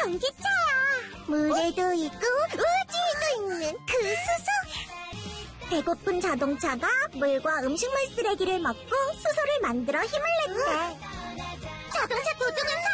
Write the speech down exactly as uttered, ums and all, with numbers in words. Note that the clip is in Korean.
전기차야. 물에도 있고 우주에도 있는 그 수소. 배고픈 자동차가 물과 음식물 쓰레기를 먹고 수소를 만들어 힘을 냈대. 자동차 도둑은